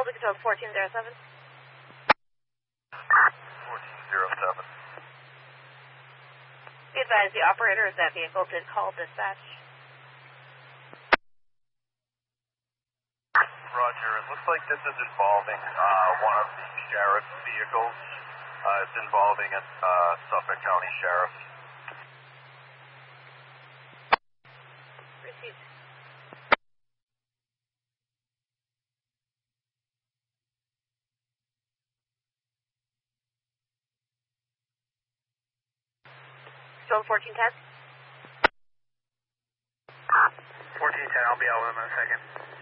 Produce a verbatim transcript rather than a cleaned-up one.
Delta Control fourteen zero seven. fourteen zero seven. Be advised, the operator of that vehicle did call dispatch. Roger. It looks like this is involving uh, one of the sheriff's vehicles. Uh, it's involving a uh, Suffolk County Sheriff. Received. Still fourteen ten? fourteen ten, I'll be out with him in a second.